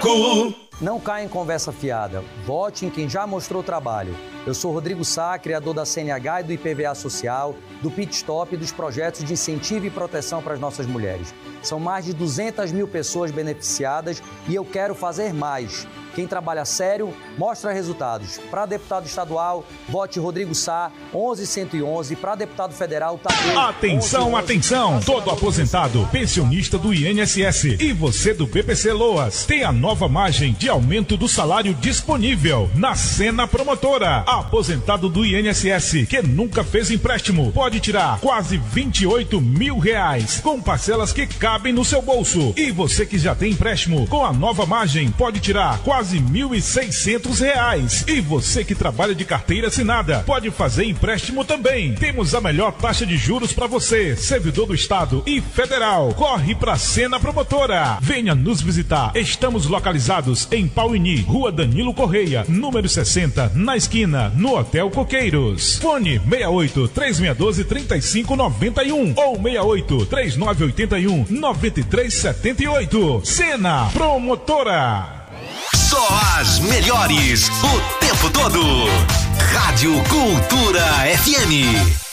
Pernambuco. Não caia em conversa fiada. Vote em quem já mostrou trabalho. Eu sou Rodrigo Sá, criador da CNH e do IPVA Social, do Pit Stop e dos projetos de incentivo e proteção para as nossas mulheres. São mais de 200 mil pessoas beneficiadas e eu quero fazer mais. Quem trabalha sério, mostra resultados. Para deputado estadual, vote Rodrigo Sá, 11111. Para deputado federal, Tadeu. Atenção, 1111. Atenção! Todo aposentado, pensionista do INSS e você do BPC Loas tem a nova margem de aumento do salário disponível na Sena Promotora. Aposentado do INSS que nunca fez empréstimo pode tirar quase R$28 mil com parcelas que cabem no seu bolso. E você que já tem empréstimo com a nova margem pode tirar quase R$1.600. E você que trabalha de carteira assinada pode fazer empréstimo também. Temos a melhor taxa de juros para você, servidor do Estado e Federal. Corre pra Sena Promotora. Venha nos visitar. Estamos localizados em Pauini, Rua Danilo Correia, número 60, na esquina, no Hotel Coqueiros. Fone 68-3612-3591 ou 68-3981-9378. Sena Promotora. Só as melhores o tempo todo. Rádio Cultura FM.